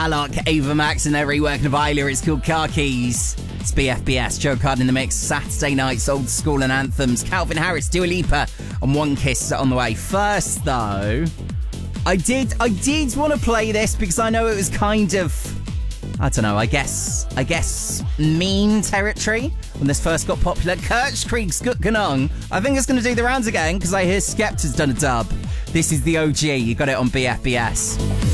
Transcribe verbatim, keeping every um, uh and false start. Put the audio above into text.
Alok, Ava Max, and their reworking of Isla. It's called Car Keys. It's B F B S, Joe Card in the mix, Saturday nights, old school and anthems. Calvin Harris, Dua Lipa, and One Kiss on the way. First, though, I did, I did want to play this because I know it was kind of, I don't know, I guess, I guess, meme territory when this first got popular. Kirchkrieg's Gut Genung. I think it's going to do the rounds again because I hear Skepta's done a dub. This is the O G. You got it on B F B S.